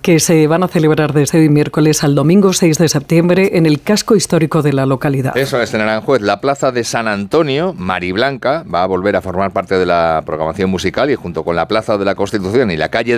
que se van a celebrar desde hoy miércoles al domingo 6 de septiembre en el casco histórico de la localidad. Eso es, en Aranjuez, la plaza de San Antonio, Mariblanca, va a volver a formar parte de la programación musical y junto con la plaza de la Constitución y la calle